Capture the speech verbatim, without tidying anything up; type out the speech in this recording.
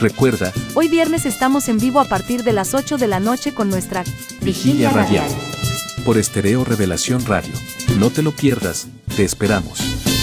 Recuerda, hoy viernes estamos en vivo a partir de las ocho de la noche con nuestra Vigilia Radial por Estéreo Revelación Radio. No te lo pierdas, te esperamos.